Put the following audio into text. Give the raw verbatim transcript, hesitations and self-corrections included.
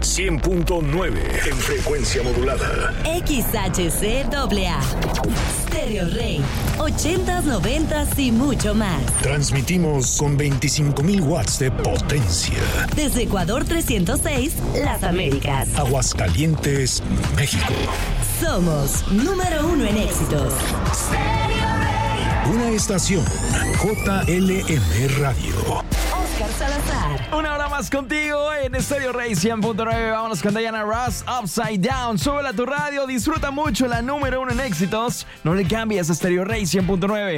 cien punto nueve en frecuencia modulada. X H C A A. Stereo Rey. ochentas, noventas y mucho más. Transmitimos con veinticinco mil watts de potencia. Desde Ecuador trescientos seis, Las Américas. Aguascalientes, México. Somos número uno en éxitos. Una estación J L M Radio. Oscar Salazar. Una hora más contigo en Stereo Rey cien punto nueve. Vámonos con Diana Ross, Upside Down. Súbela a tu radio, disfruta mucho la número uno en éxitos. No le cambies a Stereo Rey cien punto nueve.